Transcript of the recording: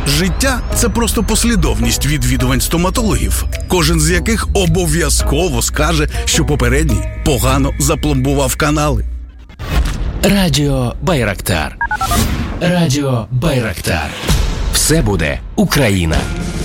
Життя – це просто послідовність відвідувань стоматологів, кожен з яких обов'язково скаже, що попередній погано запломбував канали. Радіо Байрактар. Радіо Байрактар. Все буде Україна.